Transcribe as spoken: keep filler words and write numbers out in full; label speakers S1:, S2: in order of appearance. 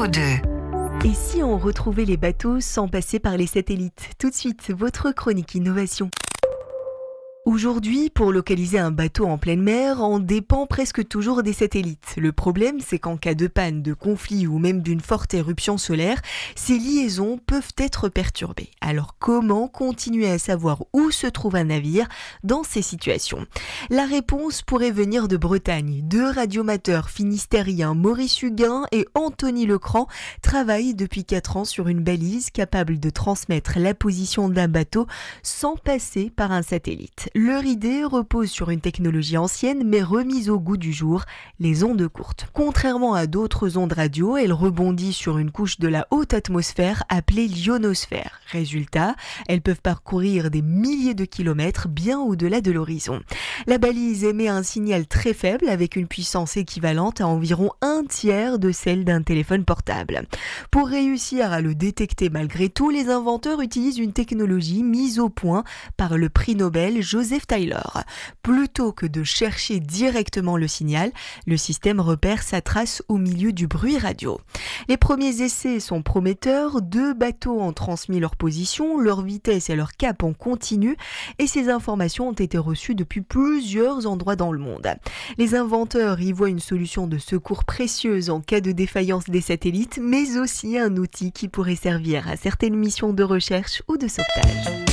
S1: zéro deux.
S2: Et si on retrouvait les bateaux sans passer par les satellites ? Tout de suite, votre chronique innovation. Aujourd'hui, pour localiser un bateau en pleine mer, on dépend presque toujours des satellites. Le problème, c'est qu'en cas de panne, de conflit ou même d'une forte éruption solaire, ces liaisons peuvent être perturbées. Alors comment continuer à savoir où se trouve un navire dans ces situations ? La réponse pourrait venir de Bretagne. Deux radiomateurs finistériens, Maurice Huguin et Anthony Lecran, travaillent depuis quatre ans sur une balise capable de transmettre la position d'un bateau sans passer par un satellite. Leur idée repose sur une technologie ancienne mais remise au goût du jour, les ondes courtes. Contrairement à d'autres ondes radio, elles rebondissent sur une couche de la haute atmosphère appelée l'ionosphère. Résultat, elles peuvent parcourir des milliers de kilomètres bien au-delà de l'horizon. La balise émet un signal très faible avec une puissance équivalente à environ un tiers de celle d'un téléphone portable. Pour réussir à le détecter malgré tout, les inventeurs utilisent une technologie mise au point par le prix Nobel Joseph Tyler. Plutôt que de chercher directement le signal, le système repère sa trace au milieu du bruit radio. Les premiers essais sont prometteurs. Deux bateaux ont transmis leur position, leur vitesse et leur cap en continu, et ces informations ont été reçues depuis plusieurs endroits dans le monde. Les inventeurs y voient une solution de secours précieuse en cas de défaillance des satellites, mais aussi un outil qui pourrait servir à certaines missions de recherche ou de sauvetage.